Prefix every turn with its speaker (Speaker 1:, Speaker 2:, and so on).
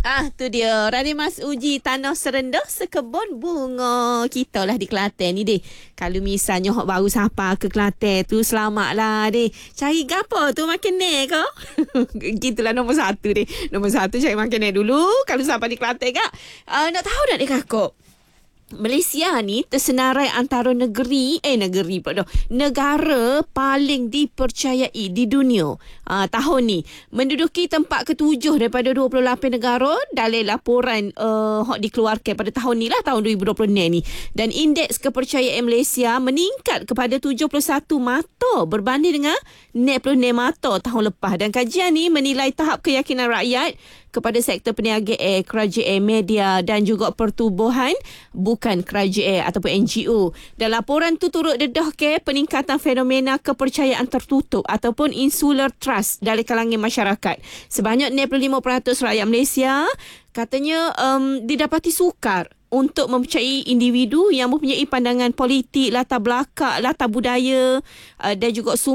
Speaker 1: Tu dia. Radin Mas Uji Tanah Serendah Sekebun Bunga kita lah di Kelantan ni deh. Kalau misalnya hok baru sampai ke Kelantan tu, selamatlah deh. Cari gapo tu makanan ke? Gitulah nombor satu deh. Nombor satu cari makanan dulu kalau sampai di Kelantan kak. Nak tahu tak dek kakak? Malaysia ni tersenarai antara negara paling dipercayai di dunia tahun ni. Menduduki tempat ke-7 daripada 28 negara dalam laporan yang dikeluarkan pada tahun ni lah, tahun 2020 ni. Dan indeks kepercayaan Malaysia meningkat kepada 71 mata berbanding dengan 66 mata tahun lepas. Dan kajian ni menilai tahap keyakinan rakyat kepada sektor perniagaan, kerajaan, media dan juga pertubuhan bukan kerajaan ataupun NGO. Dan laporan tu turut dedahkan peningkatan fenomena kepercayaan tertutup ataupun insular trust dalam kalangan masyarakat. Sebanyak 65% rakyat Malaysia katanya didapati sukar untuk mempercayai individu yang mempunyai pandangan politik, latar belakang, latar budaya dan juga